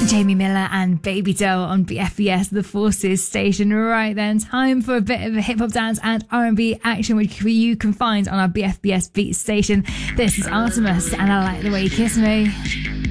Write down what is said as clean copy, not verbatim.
Jamie Miller and Baby Doll on BFBS, the Forces station. Right then, time for a bit of a hip-hop dance and R&B action, which you can find on our BFBS Beat station. This is Artemis, and I Like the Way You Kiss Me.